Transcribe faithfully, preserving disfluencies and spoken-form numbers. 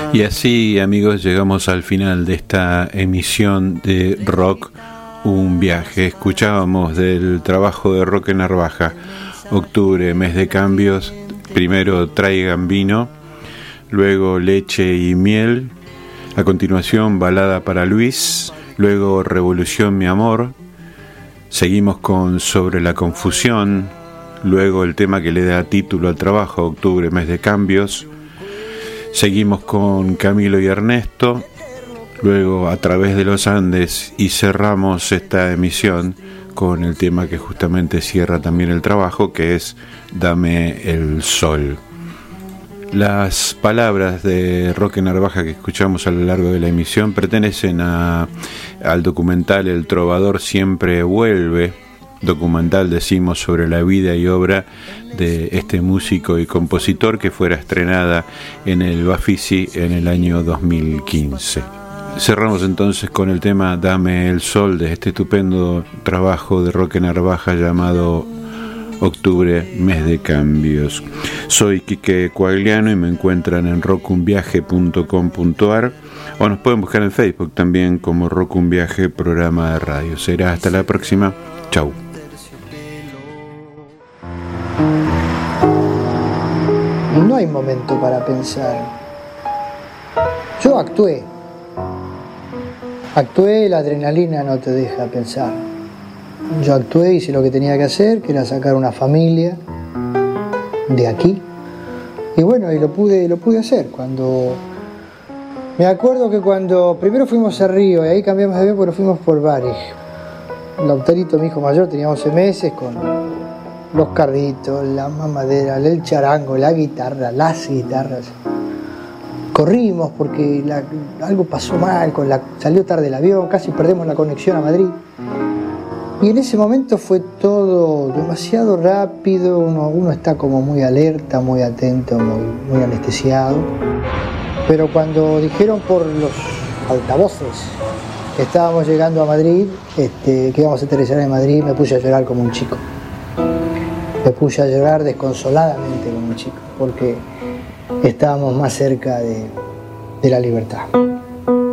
Y así, amigos, llegamos al final de esta emisión de Rock Un Viaje. Escuchábamos del trabajo de Roque Narvaja, Octubre, mes de cambios. Primero Traigan vino, luego Leche y miel, a continuación Balada para Luis, luego Revolución mi amor, seguimos con Sobre la confusión, luego el tema que le da título al trabajo, Octubre, mes de cambios. Seguimos con Camilo y Ernesto, luego A través de los Andes, y cerramos esta emisión con el tema que justamente cierra también el trabajo, que es Dame el Sol. Las palabras de Roque Narvaja que escuchamos a lo largo de la emisión pertenecen a, al documental El Trovador siempre vuelve, documental, decimos, sobre la vida y obra de este músico y compositor, que fuera estrenada en el Bafisi en el año dos mil quince. Cerramos entonces con el tema Dame el Sol, de este estupendo trabajo de Roque Narvaja llamado Octubre, mes de cambios. Soy Quique Coagliano y me encuentran en rock un viaje punto com punto a r, o nos pueden buscar en Facebook también como Rock Un Viaje, programa de radio. Será hasta la próxima. Chau. No hay momento para pensar. Yo actué. Actué, la adrenalina no te deja pensar. Yo actué, hice lo que tenía que hacer, que era sacar una familia de aquí. Y bueno, y lo pude, lo pude hacer. Cuando me acuerdo que cuando primero fuimos a Río, y ahí cambiamos de avión porque fuimos por Bari. Lautarito, mi hijo mayor, tenía once meses, con los carritos, la mamadera, el charango, la guitarra, las guitarras. Corrimos porque la, algo pasó mal, con la, salió tarde el avión, casi perdemos la conexión a Madrid. Y en ese momento fue todo demasiado rápido, uno, uno está como muy alerta, muy atento, muy, muy anestesiado. Pero cuando dijeron por los altavoces que estábamos llegando a Madrid, este, que íbamos a aterrizar en Madrid, me puse a llorar como un chico. Me puse a llorar desconsoladamente como un chico, porque estábamos más cerca de, de la libertad.